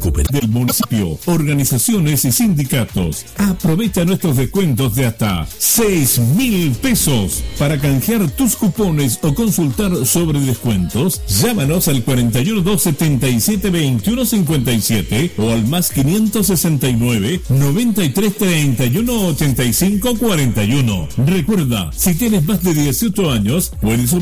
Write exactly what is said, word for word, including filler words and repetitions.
recuperar del municipio, organizaciones y sindicatos. Aprovecha nuestros descuentos de hasta seis mil pesos. Para canjear tus cupones o consultar sobre descuentos, llámanos al cuarenta y uno, dos setenta y siete, veintiuno cincuenta y siete o al más quinientos sesenta y nueve, noventa y tres, treinta y uno, ochenta y cinco, cuarenta y uno. Recuerda, si tienes más de dieciocho años, puedes